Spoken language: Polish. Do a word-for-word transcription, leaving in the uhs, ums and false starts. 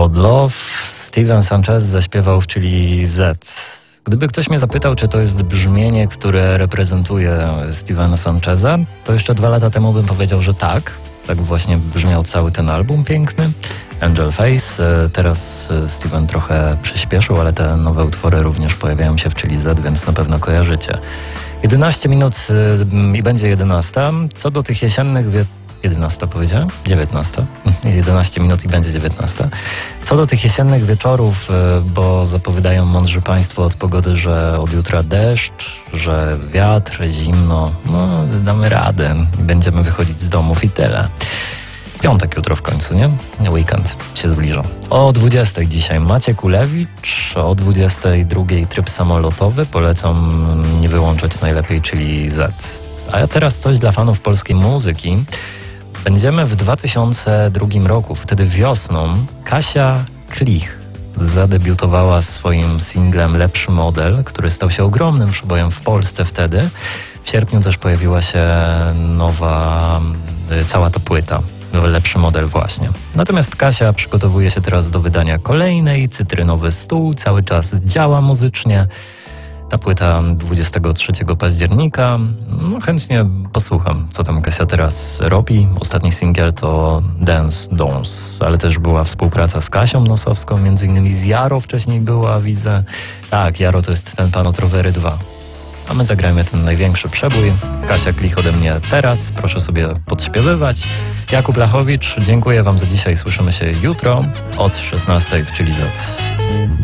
Odd Love Steven Sanchez zaśpiewał w Chili Z. Gdyby ktoś mnie zapytał, czy to jest brzmienie, które reprezentuje Stevena Sancheza, to jeszcze dwa lata temu bym powiedział, że tak. Tak właśnie brzmiał cały ten album piękny. Angel Face. Teraz Steven trochę przyspieszył, ale te nowe utwory również pojawiają się w Chili Z, więc na pewno kojarzycie. jedenaście minut i będzie jedenasta. Co do tych jesiennych wie... jedenasta powiedziałem? dziewiętnasta. jedenaście minut i będzie dziewiętnasta. Co do tych jesiennych wieczorów, bo zapowiadają mądrzy państwo od pogody, że od jutra deszcz, że wiatr, zimno, no damy radę i będziemy wychodzić z domów i tyle. Piątek jutro w końcu, nie? Weekend się zbliża. O dwudziestej dzisiaj Maciek Ulewicz, o dwudziestej drugiej tryb samolotowy. Polecam nie wyłączać najlepiej, czyli Z. A ja teraz coś dla fanów polskiej muzyki. Będziemy w dwa tysiące drugim roku, wtedy wiosną, Kasia Klich zadebiutowała swoim singlem Lepszy Model, który stał się ogromnym przebojem w Polsce wtedy. W sierpniu też pojawiła się nowa, cała ta płyta. Lepszy Model właśnie. Natomiast Kasia przygotowuje się teraz do wydania kolejnej, Cytrynowy Stół, cały czas działa muzycznie. Ta płyta dwudziestego trzeciego października. No, chętnie posłucham, co tam Kasia teraz robi. Ostatni singiel to Dance Dance, ale też była współpraca z Kasią Nosowską, między innymi z Jaro wcześniej była, widzę. Tak, Jaro to jest ten pan od Rowery dwa. A my zagrajmy ten największy przebój. Kasia Klich ode mnie teraz. Proszę sobie podśpiewywać. Jakub Lachowicz, dziękuję wam za dzisiaj. Słyszymy się jutro od szesnastej w Chili Z.